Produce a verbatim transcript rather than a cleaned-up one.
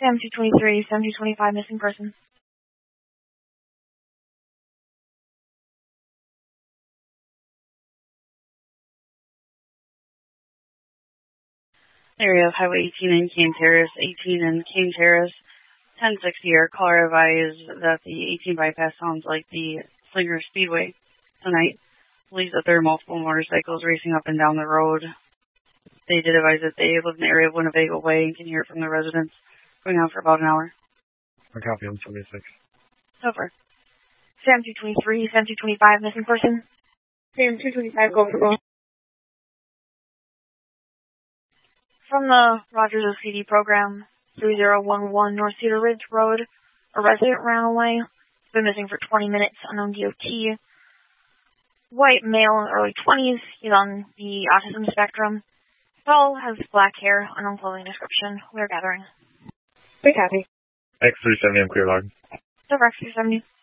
Sam two twenty-three, Sam two twenty-five, missing person. Area of Highway eighteen and Cane Terrace, eighteen and Cane Terrace, ten sixty air caller advised that the eighteen bypass sounds like the Slinger Speedway tonight. Believes that there are multiple motorcycles racing up and down the road. They did advise that they live in the area of Winnebago Way and can hear it from the residents, going on for about an hour. I copy on seventy-six. Over. Sam two twenty-three, Sam two twenty-five, missing person. Sam two twenty-five, go for the call. From the Rogers O C D program, three zero one one North Cedar Ridge Road, a resident ran away. Been missing for twenty minutes, unknown D O T. White male in early twenties. He's on the autism spectrum. Tall, has black hair, unknown clothing description. We're gathering. We copy. X three seventy, I'm clear log. Over X three seventy.